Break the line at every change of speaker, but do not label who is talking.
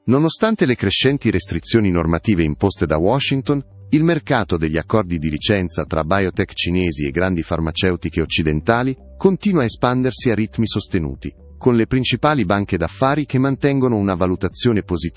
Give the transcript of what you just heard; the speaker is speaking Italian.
Nonostante le crescenti restrizioni normative imposte da Washington, il mercato degli accordi di licenza tra biotech cinesi e grandi farmaceutiche occidentali continua a espandersi a ritmi sostenuti, con le principali banche d'affari che mantengono una valutazione positiva